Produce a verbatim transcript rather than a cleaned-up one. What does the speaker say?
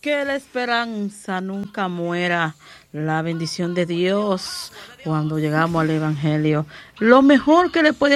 que la esperanza nunca muera. La bendición de Dios cuando llegamos al Evangelio. Lo mejor que le puede